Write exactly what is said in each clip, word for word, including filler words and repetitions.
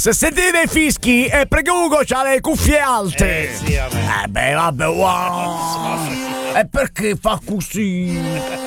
Se sentite dei fischi è perché Ugo c'ha le cuffie alte. Eh sì, vabbè. Eh beh, vabbè, wow. E perché fa così?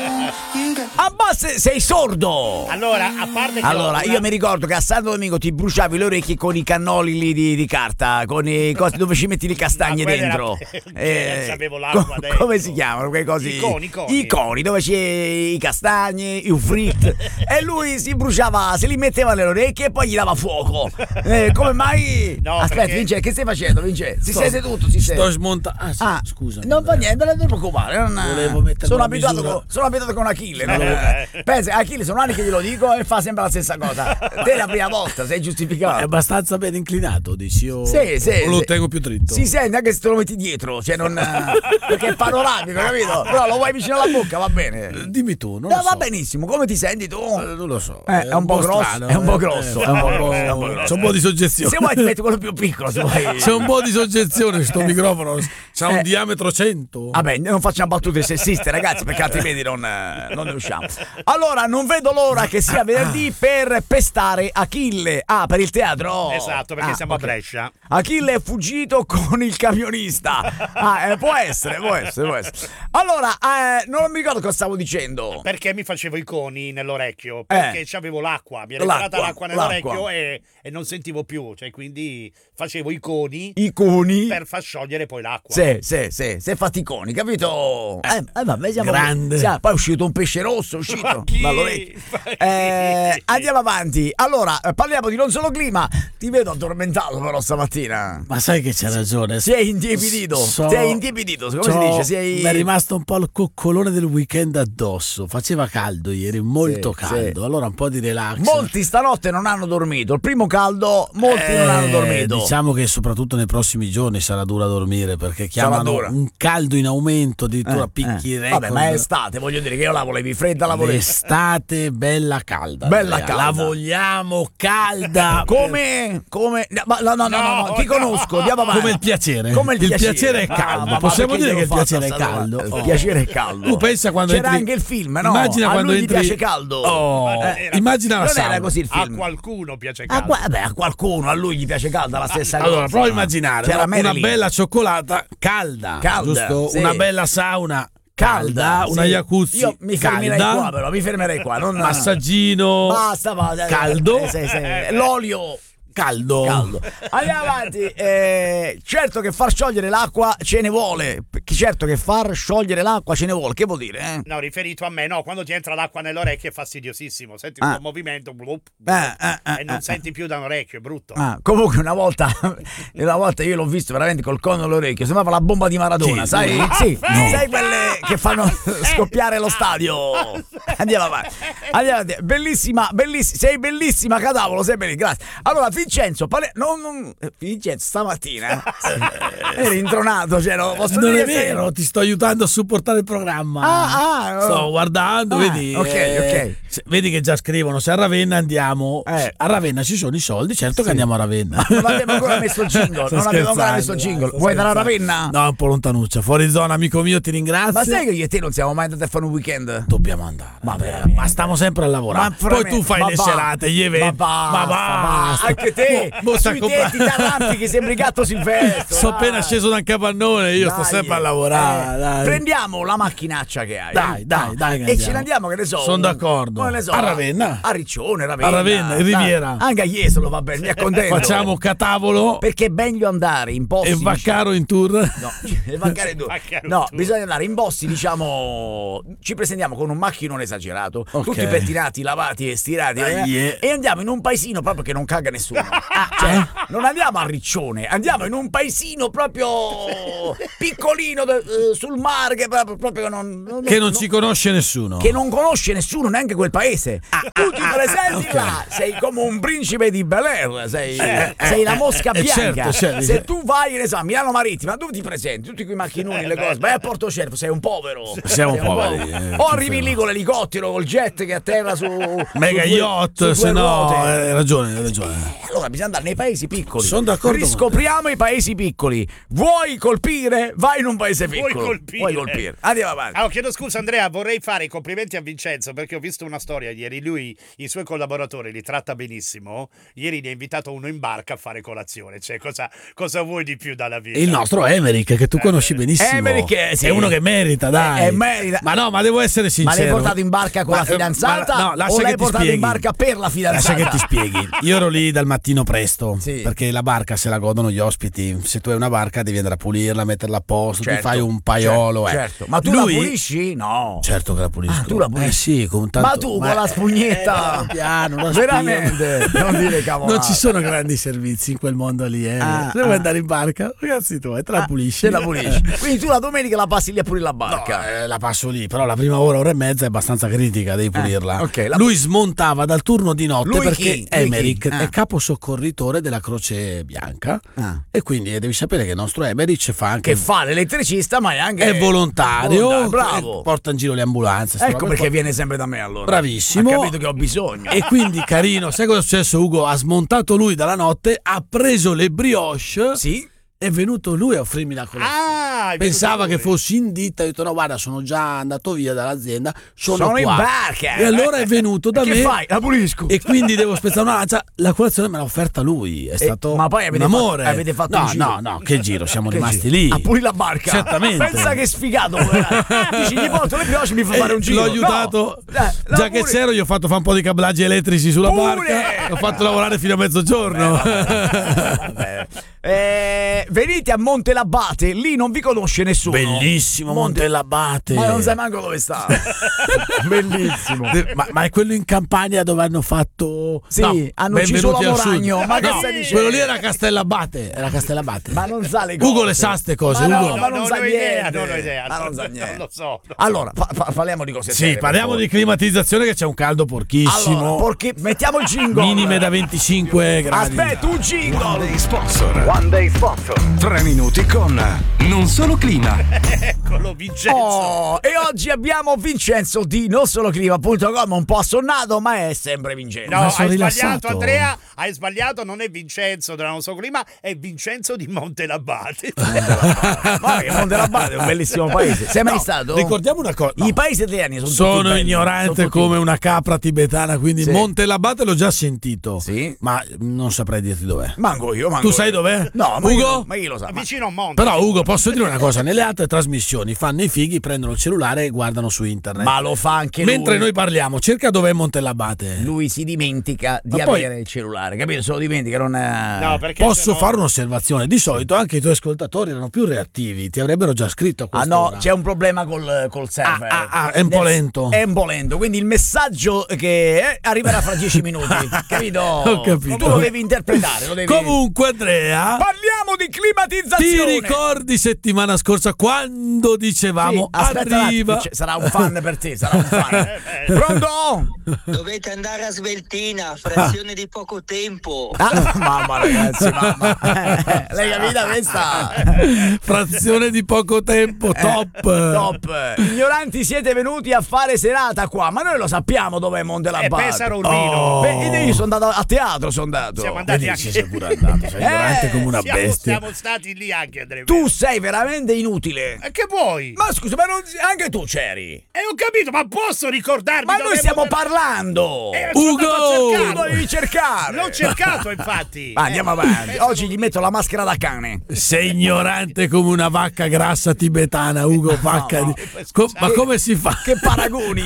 Ah, ma se, sei sordo! Allora, a parte che Allora, una... io mi ricordo che a Santo Domingo ti bruciavi le orecchie con i cannoli lì di, di carta, con i cose dove ci metti le castagne dentro. Eh, c'avevo l'acqua co- dentro. Come si chiamano quei cosi? I coni, i coni. I coni, dove c'è i castagni, i frit. E lui si bruciava, se li metteva nelle orecchie e poi gli dava fuoco. Eh, come mai? No, Aspetta, perché... Vince, che stai facendo, Vince? Si Sto- sei seduto, si sei. Sto smontando. Ah, sì, Ah, scusa. non fa niente, non ti preoccupare. Non... Volevo mettere sono, una abituato misura. con, sono abituato con Achille. No? Eh. Pensa, Achille sono anni che glielo dico e fa sempre la stessa cosa. Te è la prima volta, sei È giustificato. abbastanza ben inclinato, dici io. Sì, sì, o lo sì. tengo più dritto. Si sente anche se te lo metti dietro, cioè non. Perché è panoramico, capito? Però lo vuoi vicino alla bocca, va bene. Eh, Dimmi tu, non No, lo va so. benissimo, come ti senti tu? Eh, non lo so. Eh, è un po' grosso, strano, è un po' eh. grosso, Eh, è un po' eh, grosso, è un po' grosso. C'è un po' di soggezione. Se vuoi ti metti quello più piccolo, se vuoi. C'è un po' di soggezione sto microfono. C'ha un Eh. diametro cento. Vabbè, non facciamo battute sessiste, ragazzi, perché altrimenti non, eh, non ne usciamo. Allora, non vedo l'ora che sia venerdì per pestare Achille. Ah, per il teatro? Esatto, perché Ah, siamo ok. a Brescia. Achille è fuggito con il camionista. Ah, eh, può essere, può essere, può essere. Allora, eh, non mi ricordo cosa stavo dicendo. Perché mi facevo i coni nell'orecchio? Perché Eh. c'avevo l'acqua, mi era L'acqua, entrata l'acqua nell'orecchio l'acqua. e, e non sentivo più, cioè quindi facevo i coni I coni. per far sciogliere poi l'acqua. Sì, sì, sì, sei faticoni, capito? Eh, eh, vabbè, siamo Grande. siamo- poi è uscito un pesce rosso, è uscito Ma chi? dall'orecchio. Ma chi? Eh, andiamo avanti. Allora, eh, parliamo di non solo clima. Ti vedo addormentato però stamattina. Ma sai che c'è ragione. Si è intiepidito. So- Si è intiepidito, come si c'ho- dice? Si è... Mi è rimasto un po' il coccolone del weekend addosso. Faceva caldo ieri, molto Sì, caldo. sì. Allora un po' di relax. Molti stanotte non hanno dormito. Il primo caldo, molti non Eh, hanno dormito. Diciamo che soprattutto nei prossimi giorni sarà dura dormire perché chiamano dura. un caldo in aumento, addirittura Eh, picchi eh. record. Vabbè, ma è estate, voglio dire che io la volevi fredda, la volevi. L'estate bella calda. Bella Andrea. calda. La vogliamo calda. Come? Come? No, ma- no, no, no, no, no, ti No, conosco, no. andiamo avanti. Come il piacere. Come il, Il piacere è Ah, caldo. ma- ma Possiamo perché dire glielo che il faccio piacere è sta caldo? domanda? Il Oh. piacere è caldo. Tu pensa quando C'era entri- anche il film, no? Immagina A quando lui gli entri- piace caldo. Oh, Eh, era- immagina la non sauna. era così il A film. qualcuno piace A, caldo. qua- vabbè, a qualcuno, a lui gli piace calda la stessa cosa. Allora, prova a immaginare C'era no? una Marilyn. bella cioccolata calda, Calda, giusto? sì. Una bella sauna calda, una sì. jacuzzi Io mi fermerei calda, qua, però mi fermerei qua. Non... massaggino Basta, va, dai, caldo. eh, sì, sì. L'olio. caldo. Caldo. Andiamo avanti. Eh, certo che far sciogliere l'acqua ce ne vuole. Certo che far sciogliere l'acqua ce ne vuole. Che vuol dire? Eh? No, riferito a me, no, quando ti entra l'acqua nell'orecchio è fastidiosissimo. Senti un Ah. po' movimento blup, Eh, eh, eh, e non eh, senti più da un orecchio, è brutto. Ah, comunque una volta una volta io l'ho visto veramente col cono all'orecchio, sembrava la bomba di Maradona, Chi? sai? No. Sì, No. sai quelle che fanno scoppiare lo stadio. Andiamo avanti. Andiamo avanti. Bellissima, bellissima, sei bellissima Cadavolo, sei bellissima. Grazie. Allora, Vincenzo, pare... non, non... Vincenzo stamattina eh, eri intronato, cioè, no, posso Non dire è che sei- vero, ti sto aiutando a supportare il programma. Ah, ah, Sto guardando, Ah, vedi. ok, eh, ok. se- vedi che già scrivono: se a Ravenna andiamo, Eh. a Ravenna ci sono i soldi, certo che andiamo a Ravenna. Non abbiamo ancora messo il jingle, Sto non abbiamo ancora scherzando, messo il jingle. sto Vuoi andare a scherzando. Ravenna? No, un po' lontanuccia, fuori zona, amico mio, ti ringrazio. Ma sai che io e te non siamo mai andati a fare un weekend? Dobbiamo andare. Ma Andrea, veramente. ma stiamo sempre a lavorare. Ma Poi veramente, tu fai ma le va- serate, gli eventi. Ma basta, ma basta. anche te, Mo- mo sta sui compra- tetti t'arrampichi, sembri gatto silvestro. Sono dai. appena sceso da un capannone, io sto Dai, sempre a lavorare. eh, dai. Prendiamo la macchinaccia che hai. Dai, dai, No, dai che E andiamo. ce ne andiamo, che ne so. Sono d'accordo. non ne so, A Ravenna. A Riccione, Ravenna. A Ravenna, in Dai, Riviera. Anche a Jesolo va bene, mi accontento. Facciamo Catavolo Perché è meglio andare in posti. e Vaccaro in tour. No, e Vaccaro tu. Vaccaro No, tu. bisogna andare in bossi, diciamo. Ci presentiamo con un macchinone esagerato, Ok. tutti pettinati, lavati e stirati. Ah, eh, yeah. E andiamo in un paesino proprio che non caga nessuno. Ah, cioè, non andiamo a Riccione, andiamo in un paesino proprio piccolino de- eh, sul mare che proprio, proprio non, non- Che non non- ci conosce nessuno. che non conosce nessuno, neanche quel paese. Tu ti presenti ok. là, sei come un principe di Bel Air, sei, sei la mosca eh, bianca. certo, certo. Se tu vai, ne so, a Milano Marittima, tu ti presenti, tutti quei macchinoni, le cose. Vai a Portocervo, sei un povero. Siamo Sei un poveri, povero. eh, o arrivi lì con l'elicottero, col jet che atterra su Mega su due- yacht, su due se no, ruote. hai ragione, hai ragione. Eh, Allora bisogna andare nei paesi piccoli. Sono d'accordo con Riscopriamo i paesi piccoli. Vuoi colpire? Vai in un paese Vuoi piccolo. colpire? Vuoi colpire. Andiamo avanti. Allora, chiedo scusa Andrea, vorrei fare i complimenti a Vincenzo perché ho visto una storia ieri. Lui, i suoi collaboratori li tratta benissimo. Ieri ne ha invitato uno in barca a fare colazione. Cioè, cosa, cosa vuoi di più dalla vita? Il nostro Emerick, che tu conosci benissimo. Emerick, eh, sì. È uno che merita, dai. Eh, eh, merita. Ma no, ma devo essere Ma sincero. l'hai portato in barca con Ma- la fidanzata? ma- no, lascia o l'hai che ti portato in spieghi. barca per la fidanzata? Lascia che ti spieghi. Io ero lì dal mattino presto, Sì. perché la barca se la godono gli ospiti. Se tu hai una barca devi andare a pulirla, metterla a posto, Certo, ti fai un paiolo. certo, eh. certo. Ma tu Lui- la pulisci? No. Certo che la pulisco. Ah, tu la pulisci? Eh sì, con tanto... Ma tu con la spugnetta? Eh, piano, la Veramente? spina. Non dire cavolate. Non ci sono grandi servizi in quel mondo lì, eh. Ah, Se vuoi ah. andare in barca, ragazzi tu, te la Ah, pulisci. te la pulisci. Quindi tu la domenica la passi lì a pulire la No, barca. eh, la passo lì, però la prima ora, ora e mezza è abbastanza critica, devi pulirla. ok, la- Lui smontava dal turno di notte Lui perché chi? Lui Emerick chi? Ah. è capo soccorritore della Croce Bianca Ah. e quindi devi sapere che il nostro Emerick fa anche Che fa l'elettricista, ma è anche è volontario, volontario, bravo. e porta in giro le ambulanze. sta Ecco roba perché qua. viene sempre da me allora. Bravissimo. Ha capito che ho bisogno. E quindi carino, sai cosa è successo Ugo? Ha smontato lui dalla notte, ha preso le brioche, Sì? è venuto lui a offrirmi la colazione. Ah, è Pensava venuto che lui. fossi in ditta, ho detto no guarda sono già andato via dall'azienda, sono, Sono qua. in barca. E allora è venuto da Che me fai? La pulisco. e quindi devo spezzare una lancia. La colazione me l'ha offerta lui, è stato ma poi avete un amore. fatto- avete fatto no, un giro? no, no, che giro, siamo Che rimasti giro? lì. A pulire la barca. Certamente. Pensa che sfigato. Dici gli porto le brioche, mi fa E fare un giro. l'ho aiutato, No. Eh, la già che pure- c'ero, gli ho fatto fare un po' di cablaggi elettrici sulla Pure! barca, l'ho fatto lavorare fino a mezzogiorno. Vabbè. Eh, venite a Monte Labate, lì non vi conosce nessuno. Bellissimo Monte Labate. Ma non sai manco dove sta. Bellissimo. Ma, ma è quello in Campania dove hanno fatto. Sì, No, hanno ucciso benvenuti la al sud. Moragno. Ma che No, stai dicendo? quello lì era Castellabate. Era Castellabate. Ma non sa le cose. Ugo le sa ste cose, Ma no, Ugo. ma non non sa ho idea, niente. non ho idea. Ma non sa Non niente. lo so. Allora, pa- pa- parliamo di cose Sì, serie. per parliamo favore. di climatizzazione che c'è un caldo porchissimo. Allora, perché mettiamo il jingle. Minime da venticinque gradi. Aspetta, un jingle. One Day Sponsor. One Day Sponsor. Tre minuti con Non Solo Clima. Eccolo, Vincenzo. Oh, e oggi abbiamo Vincenzo di non solo clima punto com, un po' assonnato, ma è sempre Vincenzo. No, Ma hai sono sbagliato rilassato. Andrea, hai sbagliato, non è Vincenzo della Non So Clima, è Vincenzo di Monte Labate. Ma che Monte Labate è un bellissimo paese. Sei mai No, stato? ricordiamo una cosa. no. I paesi italiani sono, tutti Sono belli, ignorante sono tutti- come una capra tibetana, quindi Sì. Monte Labate l'ho già sentito. Sì. Ma non saprei dirti dov'è. Manco io, manco Tu sai io. dov'è? No, ma Ugo? Io, ma chi lo sa? Ma- Vicino a un monte. Però Ugo, posso dire una cosa, nelle altre trasmissioni fanno i fighi, prendono il cellulare e guardano su internet. Ma lo fa anche Mentre lui. noi parliamo, cerca dov'è Monte Labate. Lui si dimentica di Ma poi- avere il cellulare, capito? Se lo dimentica non è... No, perché Posso sennò- fare un'osservazione? Di solito anche i tuoi ascoltatori erano più reattivi, ti avrebbero già scritto a Ah quest'ora. no, c'è un problema col, col server. Ah, ah, ah, è un po' lento. È un po' lento, quindi il messaggio che eh, arriverà fra dieci minuti, capito? Ho capito. Tu lo devi interpretare, lo devi... Comunque Andrea, Parliamo di ti climatizzazione. ricordi settimana scorsa quando dicevamo Sì, aspetta un attimo, arriva... c- sarà un fan per te, sarà un fan. Pronto? Dovete andare a Sveltina, frazione di poco tempo. Ah, mamma ragazzi, mamma. L'hai capita questa? Frazione di poco tempo, top. Top. Ignoranti siete venuti a fare serata qua, ma noi lo sappiamo dov'è Monte Eh, Labate. Pesaro Urbino. Oh. Beh, io sono andato a teatro, sono andato. Siamo andati Vedi, anche ci sei pure andato, sei ignorante Eh, come una siamo, bestia. siamo stati lì anche Andrea. Tu sei veramente inutile. E che vuoi? Ma scusa, ma non- anche tu c'eri. E ho capito, ma posso ricordarmi Ma dove noi stiamo Monte- parlando. Eh, sono Ugo! andato a Tu cercarlo. dovevi cercare. L'ho cercato, infatti. Va, andiamo Eh, avanti. eh, Oggi gli metto la maschera da cane. Sei ignorante come una vacca grassa tibetana, Ugo, vacca no, di... no, Co- scusate. ma come si fa? Che paragoni.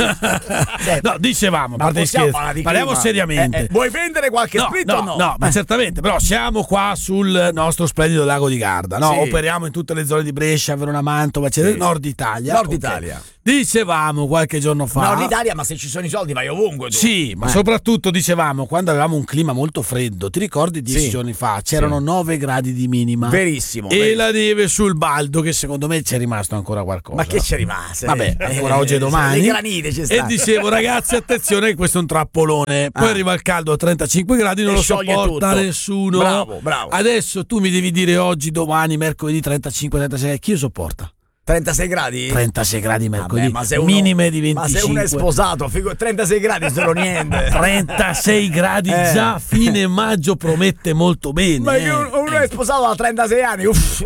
No, dicevamo, a Ma parte possiamo scherzi, parlare di parliamo clima? seriamente. Eh, eh, vuoi vendere qualche No, spritto no, o no? no, ma certamente, però siamo qua sul nostro splendido lago di Garda, no? Sì. Operiamo in tutte le zone di Brescia, Verona, Mantova, eccetera, Sì. Nord Italia. Nord ok. Italia. Dicevamo qualche giorno fa. Nord Italia, ma se ci sono i soldi vai ovunque tu. Sì, ma Eh. soprattutto dicevamo quando avevamo un clima molto freddo, ti ricordi dieci Sì. giorni fa c'erano Sì. nove gradi di minima. Verissimo. E verissimo. la neve sul Baldo, che secondo me c'è rimasto ancora qualcosa. Ma che c'è rimasto? Vabbè, Eh, ancora oggi e domani. Le granite ci E stanno. dicevo, ragazzi, attenzione che questo è un trappolone. Poi Ah. arriva il caldo a trentacinque gradi, non E lo scioglie sopporta tutto. nessuno. Bravo, bravo. Adesso tu mi devi dire dire oggi, domani, mercoledì trentacinque trentasei, chi lo sopporta? trentasei gradi? trentasei gradi mercoledì, Vabbè, ma se uno, minime di venticinque. Ma se uno è sposato, figo, trentasei gradi sono niente. trentasei gradi eh. già fine maggio promette molto bene. Ma eh. che uno, uno è sposato da trentasei anni, uff,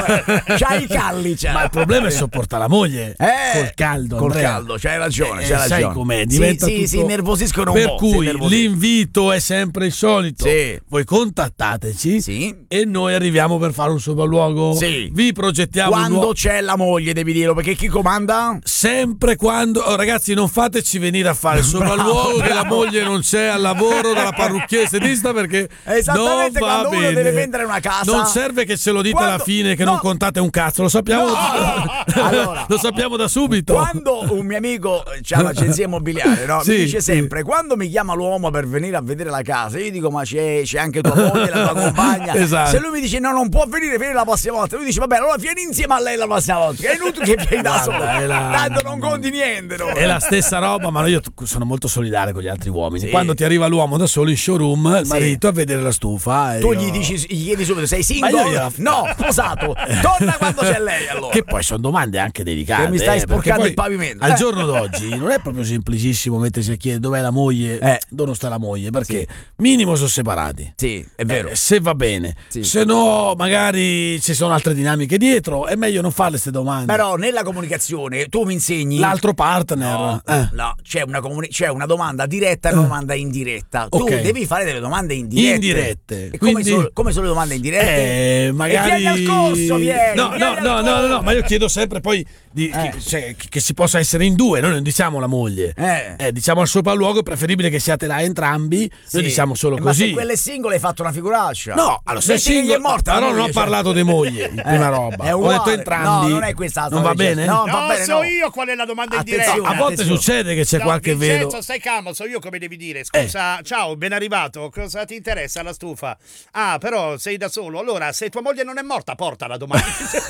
c'ha i calli, c'è. Ma il problema è sopportare la moglie Eh, col caldo. Col Andrea. caldo, c'hai ragione, Eh, c'hai sai ragione. com'è, diventa sì, sì, tutto... si innervosiscono un per po'. cui si l'invito è sempre il solito. Sì. Voi contattateci Sì. e noi arriviamo per fare un sopralluogo. Sì. Vi progettiamo un Quando nuovo- c'è la moglie devi dirlo, perché chi comanda? sempre quando oh, ragazzi, non fateci venire a fare il sopralluogo che la moglie non c'è al lavoro dalla parrucchiere estetista, perché Esattamente, non va quando uno bene. deve vendere una casa. Non serve che ce lo dite Quando- alla fine che no. non contate un cazzo, lo sappiamo. No, no. Allora, lo sappiamo da subito. Quando un mio amico c'ha l'agenzia immobiliare, no? Sì, mi dice sì. sempre, quando mi chiama l'uomo per venire a vedere la casa, io dico, ma c'è, c'è anche tua moglie, la tua compagna. Esatto. Se lui mi dice no, non può venire, vieni la prossima volta, lui dice vabbè, allora vieni insieme a lei la prossima volta, che è inutile che vieni da solo, Guarda, è la- tanto non conti niente, no? È la stessa roba, ma io t- sono molto solidale con gli altri uomini. Sì. Quando ti arriva l'uomo da solo in showroom, il Sì. marito a vedere la stufa. e Tu io- gli dici, gli chiedi subito, sei Ma io single? gliela- No, sposato, torna quando c'è lei allora. Che poi sono domande anche delicate. Che mi stai eh, sporcando perché poi il pavimento, Al eh. giorno d'oggi non è proprio semplicissimo mettersi a chiedere dov'è la moglie, Eh. dove non sta la moglie, perché minimo sono separati. Sì, è vero. Eh, se va bene, Sì. se no, magari ci sono altre dinamiche dietro. È meglio non farle queste domande. Però nella comunicazione tu mi insegni L'altro partner, No, eh. no, c'è una, comuni- c'è una domanda diretta e una domanda indiretta. Tu Ok. devi fare delle domande indirette. Indirette. E come, Quindi- sono, come sono le domande indirette? Eh, magari E vieni al corso, vieni, no, vieni no, al no, no, no, no, corso. ma io chiedo sempre poi di, Eh. che, cioè, che si possa essere in due, noi non diciamo la moglie. Eh. Eh, diciamo al sopralluogo è preferibile che siate là entrambi, Sì. noi diciamo solo Eh, così. Ma se quella è singola hai fatto una figuraccia. No, allora se è Metti che gli single, è morta la però non ho moglie, cioè. parlato di moglie, in prima roba. È Ho uguale. detto entrambi. No, non è questa la Non va storia, bene? no. No, va bene, so no. io qual è la domanda Attenzione, indiretta. A volte attenzione. succede che c'è No, qualche Vincenzo, velo. stai calmo, so io come devi dire. Scusa, ciao, ben arrivato. Cosa ti interessa la stufa? Ah, però sei da solo. Allora, se tua moglie non è morta, portala domani.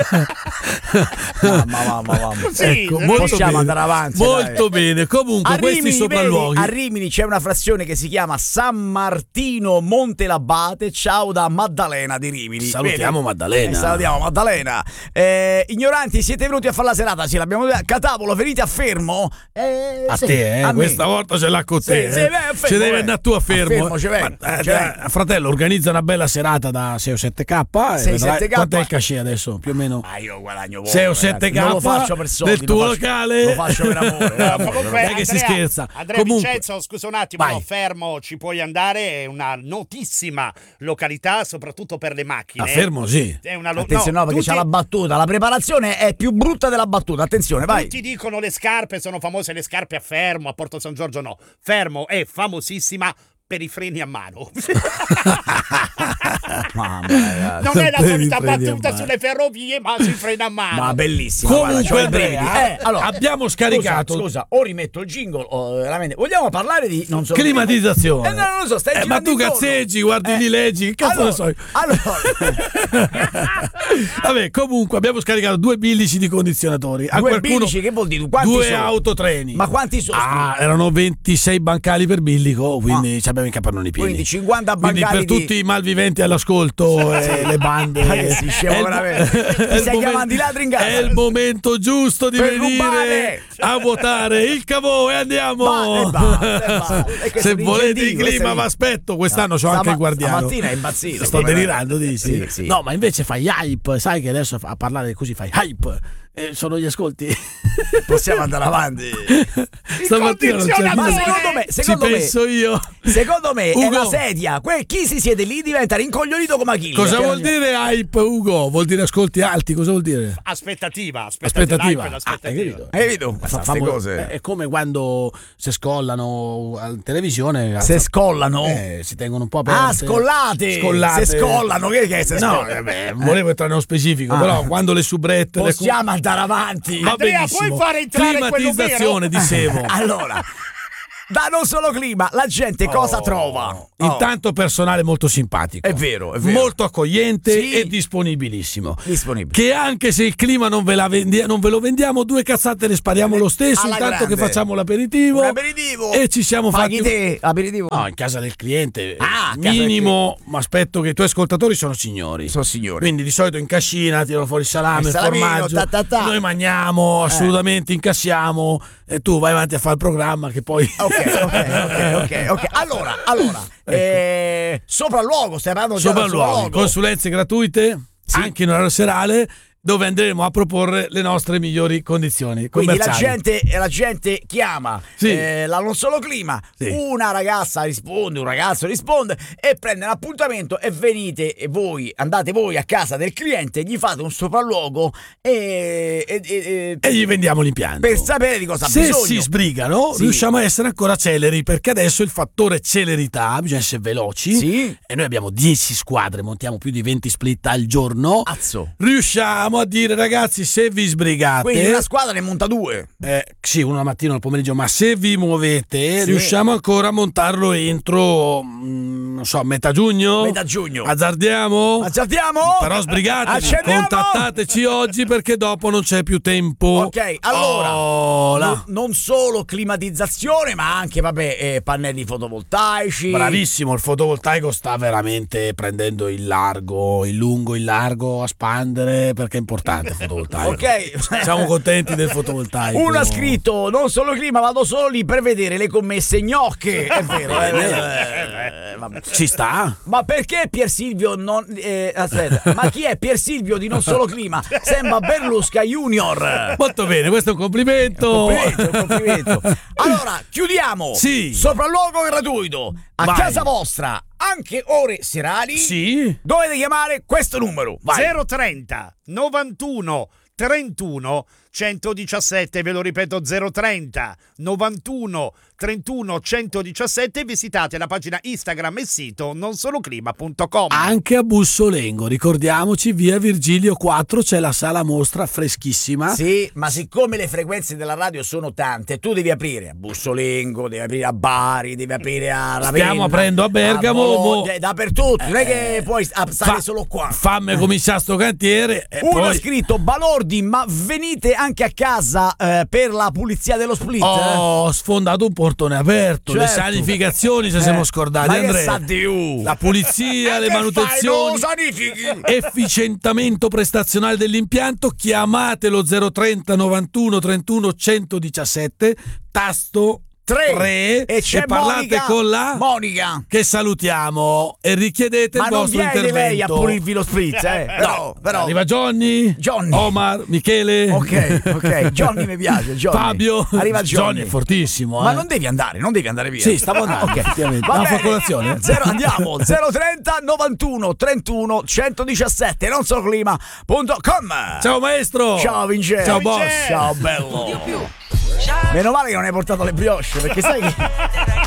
Mamma, mamma, mamma. Sì, Ecco, eh, molto possiamo bene. andare avanti, Molto bene. Comunque, A questi Rimini, sopralluoghi. vedi, a Rimini c'è una frazione che si chiama San Martino Montelabate. Ciao da Maddalena di Rimini. Salutiamo Vedi? Maddalena. Eh, salutiamo Maddalena. Eh, ignoranti, siete venuti a fare la serata? Sì, l'abbiamo detto. Catavolo, venite a Fermo? Eh, A sì, te, eh? a me. Questa volta ce l'ha con Sì, te. sì, eh. beh, a Fermo, Ci devi eh. andare tu a A fermo. Fermo, ci vengo, Ma, eh, ci vengo. eh, fratello, organizza una bella serata da sei o sette K. e sei o vedrai- sette K. Quanto è il cachet adesso? Più o meno Ah, io guadagno poco, sei o ragazzi. sette K Non lo faccio per soldi, del tuo lo faccio- locale. Lo faccio per amore. per No, amore. comunque, Non è che si Andrea, scherza. Andrea Comunque- Vincenzo, scusa un attimo, Vai. no, fermo, ci puoi andare, è una notissima località, soprattutto per le macchine. A Fermo, sì. È una lo- Attenzione, no, perché tutti- c'è la battuta. La preparazione è più brutta della battuta. Attenzione, vai. Tutti dicono le scarpe, sono famose le scarpe a Fermo, a Porto San Giorgio no. Fermo è famosissima per i freni a mano. Mamma, ragazzi. Non è la Per i solita freni a battuta mano. sulle ferrovie, ma si frena a mano. Ma bellissimo. Comunque, guarda, c'ho i Andrea, brividi. Eh, allora, abbiamo scaricato- Scusa, scusa, o rimetto il jingle o veramente. Vogliamo parlare di non so Climatizzazione. Eh, no, non lo so, stai Eh, ma girando tu intorno. cazzeggi, guardi Eh, di leggi, che cazzo allora, ne so io? Allora, Vabbè, comunque abbiamo scaricato due bilici di condizionatori. A due qualcuno bilici, che vuol dire? Quanti due sono? autotreni. Ma quanti sono? Ah, erano ventisei bancali per bilico, quindi ci abbiamo i capannoni pieni. Quindi cinquanta Quindi bancali per di- tutti i malviventi all'ascolto e le bande. Ma che si scemo È il- veramente. è Ti il stai momen- chiamando i ladri in casa? È il momento giusto di Per venire rubare. a votare il cavò e andiamo. Ma- e basta, e basta. E questo Se è un volete il incentivo, questo clima, è- vi aspetto. Quest'anno c'ho Stama- anche il guardiano. stamattina è impazzito. Sto delirando, dici? Sì, sì. No, ma invece fai hype. Sai che adesso a parlare così fai hype. Eh, sono gli ascolti. Possiamo andare avanti. Stamattina non c'è condizionatore. Ma nulla. secondo me, secondo Ci me, penso io. secondo me è Ugo. la sedia. Que- chi si siede lì diventa rincoglionito come Achille. Cosa Piano vuol piano. dire hype, Ugo? Vuol dire ascolti alti, cosa vuol dire? Aspettativa, aspettativa. Aspettativa. L'hype è Ah, hai l'aspettativa. capito? Hai capito? Fa- Queste famo- cose. È come quando si scollano alla televisione. Se scollano. eh, si tengono un po' aperte. Ah, scollate. Scollate. Se scollano, che che è se No, scollano? vabbè, volevo entrare nello specifico, Ah. però quando le subrette. le- Possiamo andare avanti. Va Andrea, benissimo. puoi fare entrare quello Climatizzazione, vero? dicevo. Allora, Da Non Solo Clima la gente cosa Oh. trova? Oh. Intanto personale molto simpatico. È vero, è vero. Molto accogliente Sì. e disponibilissimo. Disponibile. Che anche se il clima non ve, la vendi- non ve lo vendiamo, due cazzate le spariamo lo stesso, Alla intanto grande. che facciamo l'aperitivo. Un aperitivo. E ci siamo Paghi fatti... te, aperitivo? No, in casa del cliente. Ah, a casa del minimo, ma aspetto che i tuoi ascoltatori sono signori. Sono signori. Quindi di solito in cascina tirano fuori il salame, Il il salamino, formaggio. ta, ta, ta. Noi mangiamo, assolutamente incassiamo e tu vai avanti a fare il programma che poi... Ok, ok, ok, ok, ok. Allora, allora, eh, sopralluogo, stai parlando già del Sopralluoghi, sopralluogo? consulenze gratuite, Sì. anche in orario serale, dove andremo a proporre le nostre migliori condizioni Quindi la commerciali. gente, la gente chiama Sì. eh, la Non Solo Clima, Sì. una ragazza risponde, un ragazzo risponde e prende un appuntamento e venite e voi, andate voi a casa del cliente, gli fate un sopralluogo e, e- e- E gli vendiamo l'impianto. per sapere di cosa ha Se bisogno. si sbrigano, Sì. riusciamo a essere ancora celeri, perché adesso il fattore celerità, bisogna essere veloci. Sì. E noi abbiamo dieci squadre, montiamo più di venti split al giorno. Azzo. Riusciamo a dire, ragazzi, se vi sbrigate, Quindi una squadra ne monta due. eh, sì, uno la mattina o al pomeriggio, ma se vi muovete, Sì. riusciamo ancora a montarlo entro, mm, non so, metà giugno? Metà giugno. Azzardiamo? Accertiamo? Però sbrigatevi, Accendiamo? contattateci oggi perché dopo non c'è più tempo. Ok, allora, Oh, là. non, non solo climatizzazione, ma anche, vabbè, eh, pannelli fotovoltaici. Bravissimo, il fotovoltaico sta veramente prendendo il largo, il lungo, il largo a spandere perché è importante il fotovoltaico. Ok. Siamo contenti del fotovoltaico. Uno ha scritto: non solo clima, vado solo lì per vedere le commesse gnocche. È vero, è vero. eh, vabbè. Ci sta? Ma perché Pier Silvio non. eh, aspetta, ma chi è Pier Silvio di Non Solo Clima? Sembra Berlusca Junior. Molto bene, questo è un complimento. Complimento, un complimento. Allora, chiudiamo. Sì. Sopralluogo gratuito a Vai. casa vostra, anche ore serali. Sì. Dovete chiamare questo numero. Vai. zero trenta novantuno trentuno centodiciassette, ve lo ripeto, zero trenta novantuno trentuno centodiciassette. Visitate la pagina Instagram e sito non solo clima punto com. Anche a Bussolengo, ricordiamoci, via Virgilio quattro c'è la sala mostra freschissima. Sì, ma siccome le frequenze della radio sono tante, tu devi aprire a Bussolengo, devi aprire a Bari, devi aprire a Ravenna. Stiamo aprendo a Bergamo, Bologna, mo- dappertutto, non è che puoi Fa- stare solo qua. Fammi cominciare sto cantiere e Uno ha poi... scritto: Balordi, ma venite anche a casa eh, per la pulizia dello split? Ho sfondato un portone aperto, le Certo. sanificazioni ci Eh, siamo scordati, ma che Andrea. sa Dio? La pulizia, le Che manutenzioni, fai, no, sanifichi? efficientamento prestazionale dell'impianto. Chiamatelo zero trenta novantuno trentuno centodiciassette, tasto Tre. tre, E c'è parlate Monica, con la Monica. che salutiamo e richiedete Ma il non vostro viene intervento. lei a pulirvi lo split, eh? Però, però. Arriva Johnny, Johnny. Omar, Michele, Ok, ok. Johnny mi piace. Johnny. Fabio. Arriva Johnny. è fortissimo. Ma eh. non devi andare, non devi andare via. Sì, stavo andando, Ok. effettivamente. Va Andiamo a bene. fare colazione? Zero, andiamo. zero trenta novantuno trentuno centodiciassette, non solo clima punto com. Ciao maestro. Ciao Vincenzo. Ciao boss. Ciao bello. Meno male che non hai portato le brioche, perché sai che